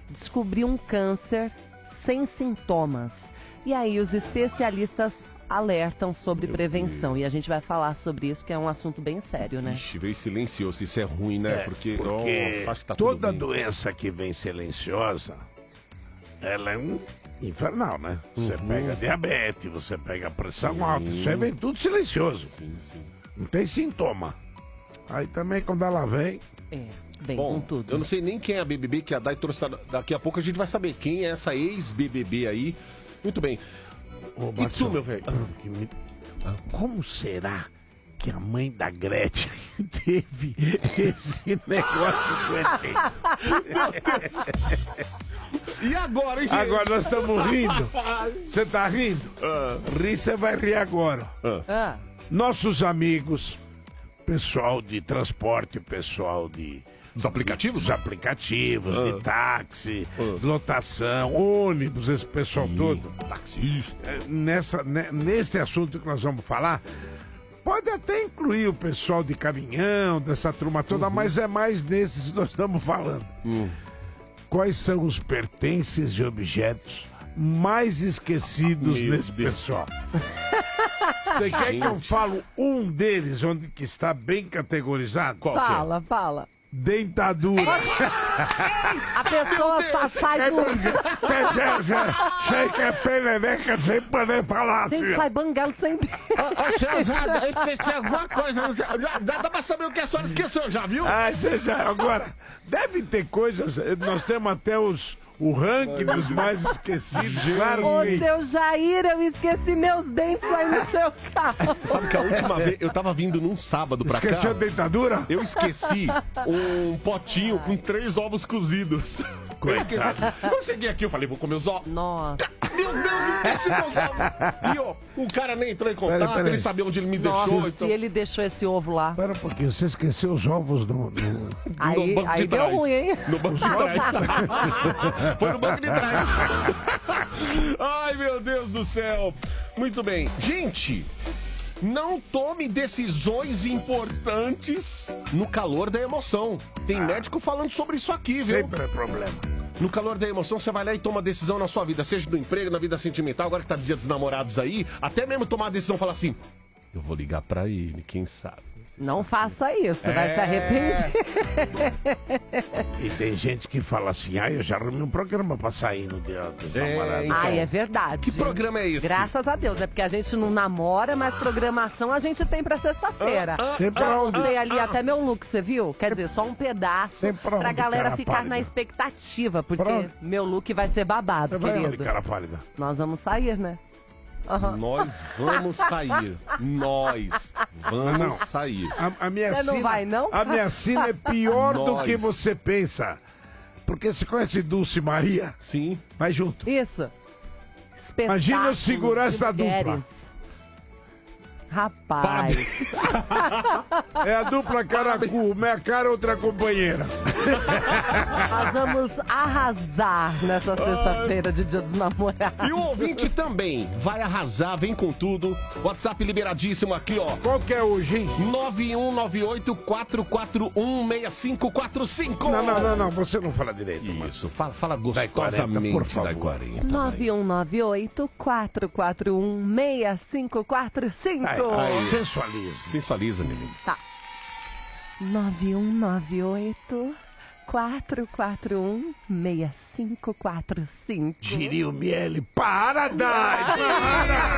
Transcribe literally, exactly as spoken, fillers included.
descobriu um câncer sem sintomas. E aí os especialistas alertam sobre Meu prevenção. Deus. E a gente vai falar sobre isso, que é um assunto bem sério, né? Ixi, veio silencioso, isso é ruim, né? É, porque porque nossa, acho que tá tudo toda bem. doença que vem silenciosa, ela é um infernal, né? Você Uhum. pega diabetes, você pega pressão Sim. alta, isso aí vem tudo silencioso. Sim, sim. Não tem sintoma. Aí também quando ela vem... É, bem Bom, com tudo. eu não sei nem quem é a B B B que a Dai trouxe. Daqui a pouco a gente vai saber quem é essa ex-B B B aí. Muito bem. Ô, E tu, meu velho? que me- Como será que a mãe da Gretchen teve esse negócio com o E T? E agora, hein, gente? Agora nós estamos rindo. Você tá rindo? Ah, Rir, você vai rir agora. Ah, Nossos amigos, pessoal de transporte, pessoal de... Dos aplicativos? Dos aplicativos, Ah. de táxi, Ah. lotação, ônibus, esse pessoal todo. Taxista. É, Nessa, ne- nesse assunto que nós vamos falar, pode até incluir o pessoal de caminhão, dessa turma toda, Uhum. mas é mais nesses que nós estamos falando. Hum. Quais são os pertences e objetos mais esquecidos Meu nesse Deus. pessoal? Você quer que eu Gente. falo um deles, onde que está bem categorizado? Qual que é? fala, fala. Dentadura. A pessoa sa- sai do... Sei que é perereca sem poder falar, Gente, filha. sai banguelo sem dente. Ô, senhor, já eu esqueci alguma coisa. não sei- já- Dá, dá pra saber o que a senhora esqueceu, já viu? Ah, você já, agora, deve ter coisas, nós temos até os, o ranking dos mais esquecidos, claro Ô, que tem. seu Jair, eu esqueci meus dentes aí no seu carro. Você sabe que a última vez eu tava vindo num sábado pra cá. Esqueceu a dentadura? Eu esqueci um potinho com três ovos cozidos. Eu esqueci. Eu cheguei aqui, eu falei, vou comer os ovos. Nossa, Meu Deus, esqueci meus ovos. E ó, o cara nem entrou em contato, Pera, pera aí. ele sabia onde ele me nossa, deixou. se Então... ele deixou esse ovo lá. Espera um pouquinho, você esqueceu os ovos no... no... Aí, banco de aí deu trás. ruim, hein? No banco de trás. Foi no banco de trás. Ai, meu Deus do céu. Muito bem. Gente, não tome decisões importantes no calor da emoção. Tem médico falando sobre isso aqui, viu? Sempre é problema. No calor da emoção, você vai lá e toma decisão na sua vida, seja no emprego, na vida sentimental, agora que tá dia dos namorados aí, até mesmo tomar a decisão e falar assim, eu vou ligar pra ele, quem sabe? Você Não sabe. faça isso, você vai É. se arrepender. E tem gente que fala assim, ah, eu já arrumei um programa pra sair no dia dos É, namorados. então. Ai, é verdade. Que programa é esse? Graças a Deus, é porque a gente não namora, mas programação a gente tem pra sexta-feira. Ah, ah, Tem pra Já onde? mostrei ali até meu look, você viu? Quer dizer, só um pedaço Tem pra pra onde, galera cara ficar pálida? na expectativa, porque Pra onde? meu look vai ser babado, Você vai onde, querido. cara pálida? Nós vamos sair, né? Aham. Nós vamos sair. Nós vamos Não. sair. A, a minha Você não sina, vai, não? A minha sina é pior do Nós. que você pensa. Porque você conhece Dulce Maria? Sim. Vai junto. Isso. Imagina eu segurar Espetáculos de essa dupla. mulheres. Rapaz. É a dupla Caracu, minha cara é outra companheira. Nós vamos arrasar nessa sexta-feira de Dia dos Namorados. E o ouvinte também vai arrasar, vem com tudo. WhatsApp liberadíssimo aqui, ó. Qual que é hoje, hein? nove um nove oito, quatro quatro um, seis cinco quatro cinco. Não, não, não, não, você não fala direito. mano. Isso, fala, fala Dai quarenta, gostosamente por favor. da quarenta. vai. nove um nove oito, quatro quatro um, seis cinco quatro cinco. Ai, ai, sensualiza. Sensualiza, menino. Tá. nove um nove oito, quatro quatro um, seis cinco quatro cinco. Giril Miele, para, Dai, para!